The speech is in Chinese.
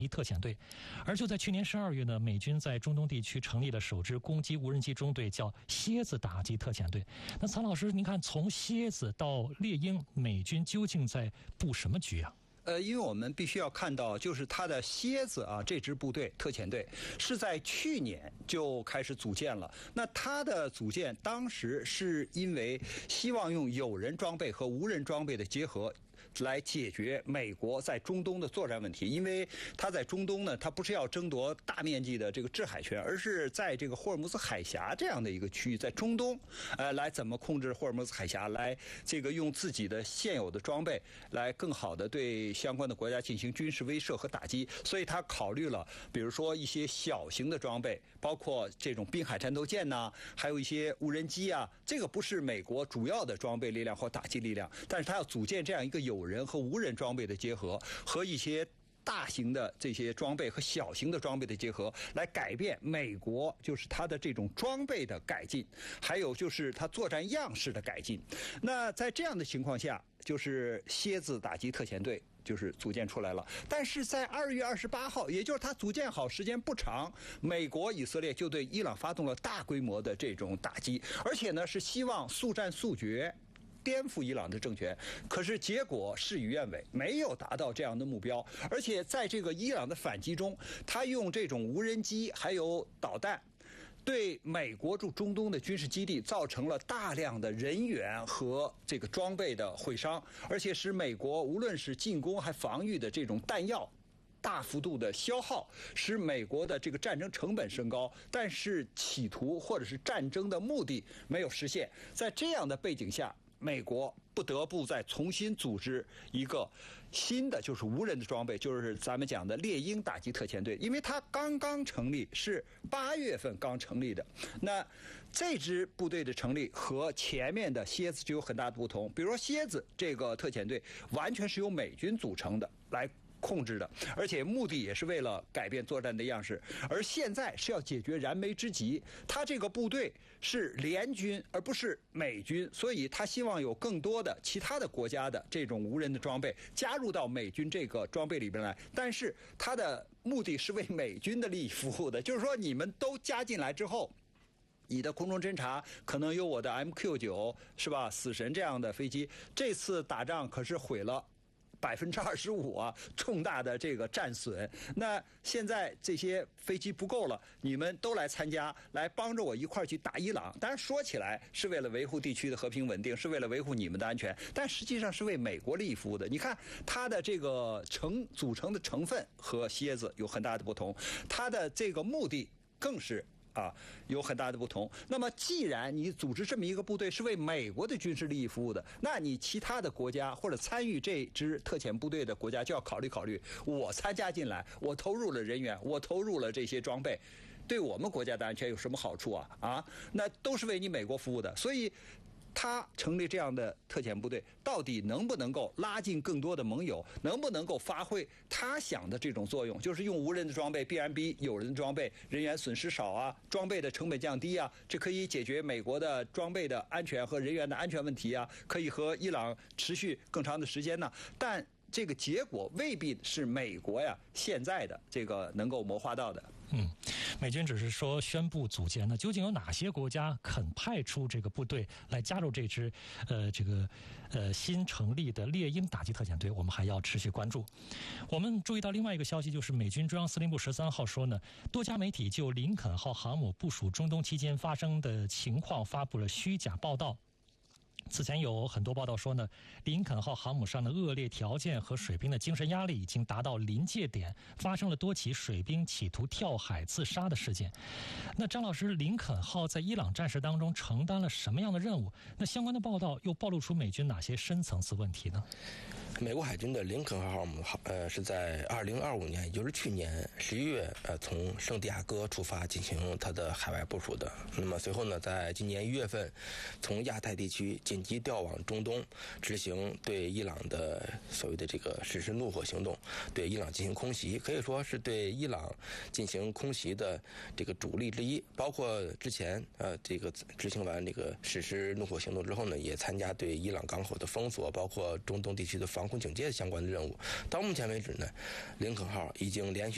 特遣队。而就在去年12月呢，美军在中东地区成立了首支攻击无人机中队，叫蝎子打击特遣队。那曹老师，您看从蝎子到猎鹰，美军究竟在布什么局啊？ 因为我们必须要看到，就是它的蝎子啊，这支部队特遣队是在去年就开始组建了。那它的组建当时是因为希望用有人装备和无人装备的结合，来解决美国在中东的作战问题。因为它在中东呢，它不是要争夺大面积的这个制海权，而是在这个霍尔木兹海峡这样的一个区域，在中东，来怎么控制霍尔木兹海峡，来这个用自己的现有的装备来更好的对相关的国家进行军事威慑和打击。所以他考虑了，比如说一些小型的装备，包括这种滨海战斗舰呐，还有一些无人机啊，这个不是美国主要的装备力量或打击力量，但是他要组建这样一个有人和无人装备的结合，和一些大型的这些装备和小型的装备的结合，来改变美国就是它的这种装备的改进，还有就是它作战样式的改进。那在这样的情况下，就是蝎子打击特遣队就是组建出来了。但是在2月28号，也就是它组建好时间不长，美国以色列就对伊朗发动了大规模的这种打击，而且呢是希望速战速决，颠覆伊朗的政权。可是结果事与愿违，没有达到这样的目标。而且在这个伊朗的反击中，他用这种无人机还有导弹，对美国驻中东的军事基地造成了大量的人员和这个装备的毁伤，而且使美国无论是进攻还防御的这种弹药大幅度的消耗，使美国的这个战争成本升高，但是企图或者是战争的目的没有实现。在这样的背景下，美国不得不再重新组织一个新的就是无人的装备，就是咱们讲的猎鹰打击特遣队。因为它刚刚成立，是8月份刚成立的。那这支部队的成立和前面的蝎子就有很大的不同。比如说蝎子这个特遣队完全是由美军组成的来控制的，而且目的也是为了改变作战的样式。而现在是要解决燃眉之急，他这个部队是联军而不是美军，所以他希望有更多的其他的国家的这种无人的装备加入到美军这个装备里边来，但是他的目的是为美军的利益服务的，就是说你们都加进来之后，你的空中侦察可能有我的 MQ9 是吧，死神这样的飞机，这次打仗可是毁了25%啊，重大的这个战损。那现在这些飞机不够了，你们都来参加，来帮着我一块去打伊朗。当然说起来是为了维护地区的和平稳定，是为了维护你们的安全，但实际上是为美国利益服务的。你看它的这个组成的成分和蝎子有很大的不同，它的这个目的更是有很大的不同。那么既然你组织这么一个部队是为美国的军事利益服务的，那你其他的国家或者参与这支特遣部队的国家就要考虑，我参加进来，我投入了人员，我投入了这些装备，对我们国家的安全有什么好处啊？那都是为你美国服务的。所以他成立这样的特遣部队，到底能不能够拉近更多的盟友，能不能够发挥他想的这种作用，就是用无人的装备必然比有人的装备人员损失少啊，装备的成本降低啊，这可以解决美国的装备的安全和人员的安全问题啊，可以和伊朗持续更长的时间呢。但这个结果未必是美国现在的这个能够谋划到的。 美军只是说宣布组建，那究竟有哪些国家肯派出这个部队来加入这支新成立的猎鹰打击特遣队，我们还要持续关注。我们注意到另外一个消息，就是美军中央司令部13号说呢，多家媒体就林肯号航母部署中东期间发生的情况发布了虚假报道。此前有很多报道说呢，林肯号航母上的恶劣条件和水兵的精神压力已经达到临界点，发生了多起水兵企图跳海自杀的事件。那张老师，林肯号在伊朗战事当中承担了什么样的任务？那相关的报道又暴露出美军哪些深层次问题呢？ 美国海军的林肯号航母是在2025年，也就是去年11月从圣地亚哥出发进行它的海外部署的。那么随后呢，在今年1月份从亚太地区紧急调往中东，执行对伊朗的所谓的这个实施怒火行动，对伊朗进行空袭，可以说是对伊朗进行空袭的这个主力之一。包括之前这个执行完这个实施怒火行动之后呢，也参加对伊朗港口的封锁，包括中东地区的防空警戒相关的任务。到目前为止呢，林肯号已经连续